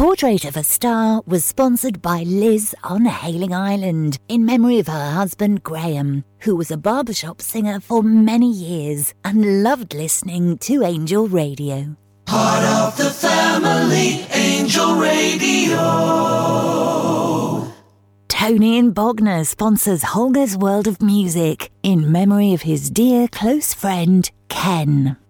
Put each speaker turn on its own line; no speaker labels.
Portrait of a Star was sponsored by Liz on Hailing Island in memory of her husband Graham, who was a barbershop singer for many years and loved listening to Angel Radio.
Part of the family, Angel Radio.
Tony and Bogner sponsors Holger's World of Music in memory of his dear close friend Ken.